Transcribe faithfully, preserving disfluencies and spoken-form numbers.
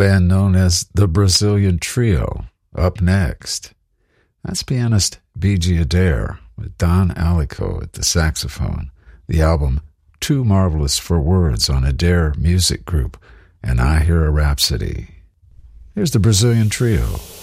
band known as the Brazilian Trio. Up next, that's pianist B G Adair with Don Alico at the saxophone. The album Too Marvelous for Words on Adair Music Group, and I Hear a Rhapsody. Here's the Brazilian Trio.